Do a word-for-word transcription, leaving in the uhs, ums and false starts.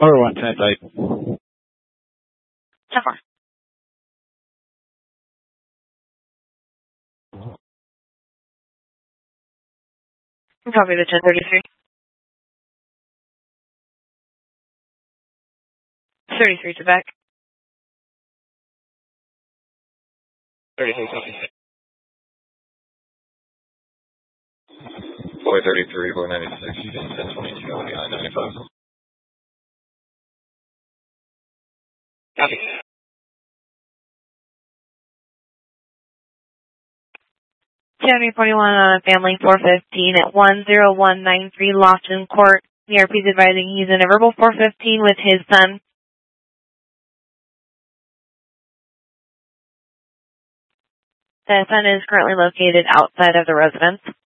Or one ten type. ten four. Copy the ten thirty-three. thirty-three to back. thirty-three, copy. four thirty-three, four ninety-six, ten twenty-two, nine ninety-five. Copy. County forty-one on a family four fifteen at one zero one nine three Lofton Court. E R P is advising he's in a verbal four fifteen with his son. The son is currently located outside of the residence.